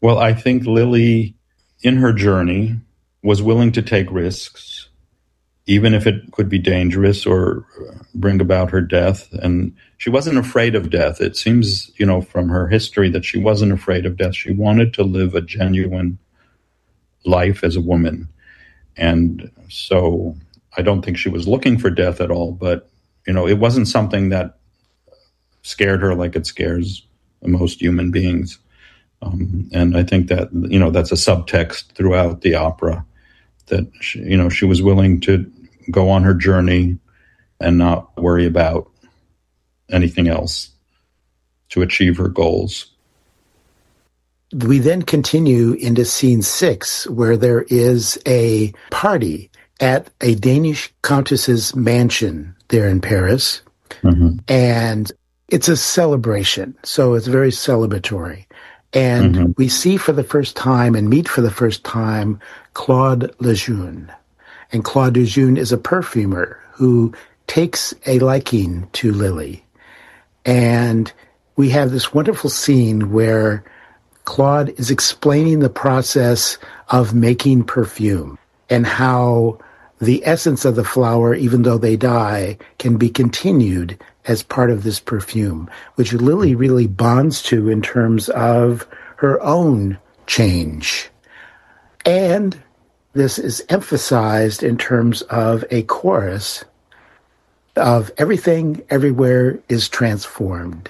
Well, I think Lily, in her journey, was willing to take risks, even if it could be dangerous or bring about her death. And she wasn't afraid of death. It seems, from her history that she wasn't afraid of death. She wanted to live a genuine life as a woman. And so I don't think she was looking for death at all, but, it wasn't something that scared her like it scares most human beings. And I think that, that's a subtext throughout the opera, that, she was willing to go on her journey and not worry about anything else to achieve her goals. We then continue into scene 6, where there is a party at a Danish countess's mansion there in Paris. Mm-hmm. And it's a celebration, so it's very celebratory. And we see for the first time and meet for the first time Claude Lejeune. And Claude Lejeune is a perfumer who takes a liking to Lily. And we have this wonderful scene where Claude is explaining the process of making perfume and how the essence of the flower, even though they die, can be continued as part of this perfume, which Lily really bonds to in terms of her own change. And this is emphasized in terms of a chorus of everything everywhere is transformed.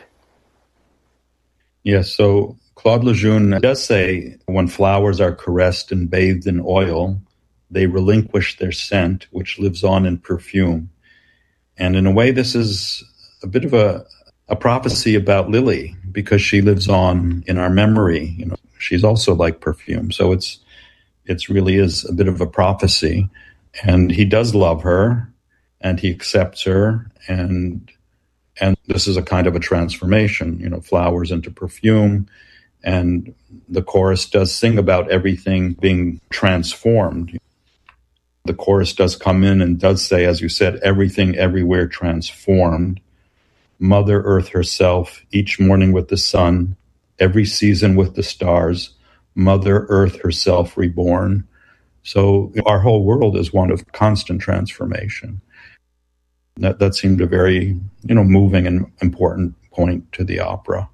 Yes, so Claude Lejeune does say, when flowers are caressed and bathed in oil, they relinquish their scent, which lives on in perfume. And in a way, this is a bit of a prophecy about Lily, because she lives on in our memory. She's also like perfume. So it really is a bit of a prophecy. And he does love her, and he accepts her, and this is a kind of a transformation, flowers into perfume. And the chorus does sing about everything being transformed. The chorus does come in and does say, as you said, everything everywhere transformed. Mother Earth herself, each morning with the sun, every season with the stars, Mother Earth herself reborn. So our whole world is one of constant transformation. That seemed a very, moving and important point to the opera.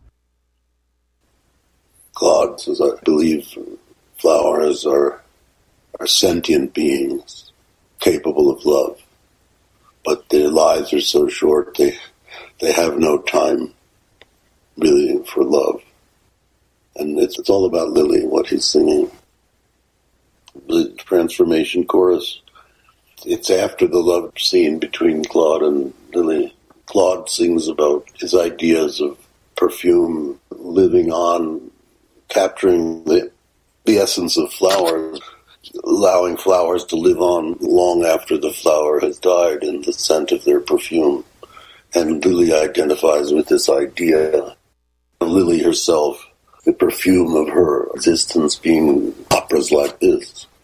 Claude says, I believe flowers are sentient beings capable of love, but their lives are so short, they have no time really for love. And it's all about Lily, what he's singing. The transformation chorus, it's after the love scene between Claude and Lily. Claude sings about his ideas of perfume living on, capturing the essence of flowers, allowing flowers to live on long after the flower has died in the scent of their perfume. And Lily identifies with this idea. Lily herself, the perfume of her existence being operas like this.